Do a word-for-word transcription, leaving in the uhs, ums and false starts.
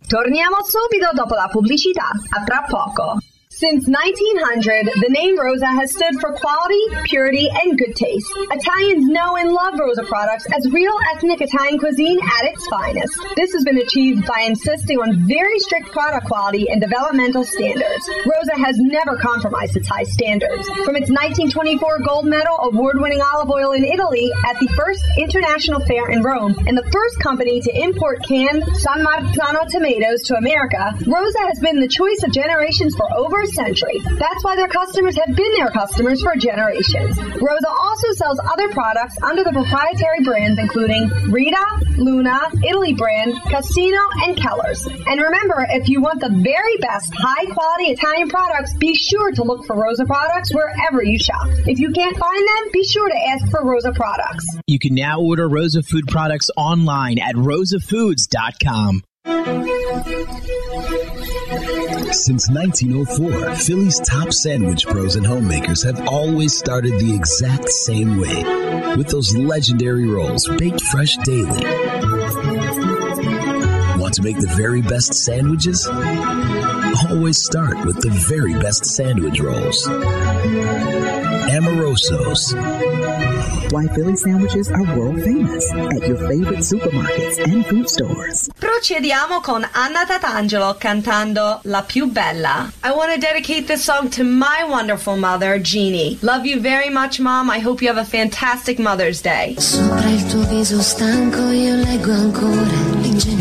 Torniamo subito dopo la pubblicità. A tra poco. Since nineteen hundred, the name Rosa has stood for quality, purity, and good taste. Italians know and love Rosa products as real ethnic Italian cuisine at its finest. This has been achieved by insisting on very strict product quality and developmental standards. Rosa has never compromised its high standards. From its nineteen twenty-four gold medal award-winning olive oil in Italy at the first international fair in Rome and the first company to import canned San Marzano tomatoes to America, Rosa has been the choice of generations for over a century. That's why their customers have been their customers for generations. Rosa also sells other products under the proprietary brands including Rita, Luna, Italy brand, Casino, and Keller's. And remember, if you want the very best high-quality Italian products, be sure to look for Rosa products wherever you shop. If you can't find them, be sure to ask for Rosa products. You can now order Rosa food products online at rosa foods dot com. Since nineteen oh four, Philly's top sandwich pros and homemakers have always started the exact same way, with those legendary rolls baked fresh daily. Want to make the very best sandwiches? Always start with the very best sandwich rolls. Amoroso's. Why Philly sandwiches are world famous at your favorite supermarkets and food stores. Procediamo con Anna Tatangelo cantando La Più Bella. I want to dedicate this song to my wonderful mother, Jeannie. Love you very much, Mom. I hope you have a fantastic Mother's Day. Sopra il tuo viso stanco io leggo ancora l'ingenuità